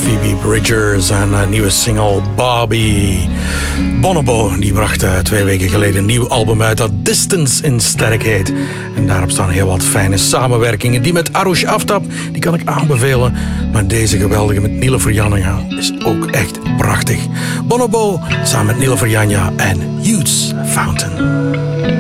Phoebe Bridgers en een nieuwe single Barbie. Bonobo die bracht 2 weken geleden een nieuw album uit dat Distance in Static heet. En daarop staan heel wat fijne samenwerkingen. Die met Arush Aftab, die kan ik aanbevelen. Maar deze geweldige met Nilofer Janja is ook echt prachtig. Bonobo samen met Nilofer Janja en Youth's Fountain.